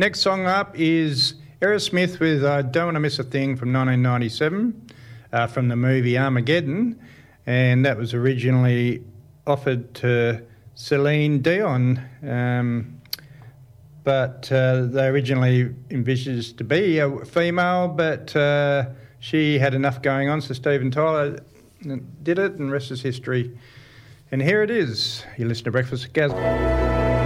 Next song up is Aerosmith with Don't Want to Miss a Thing from 1997 from the movie Armageddon, and that was originally offered to Celine Dion, but they originally envisaged to be a female, but she had enough going on, so Steven Tyler did it, and the rest is history. And here it is. You listen to Breakfast with Gaz.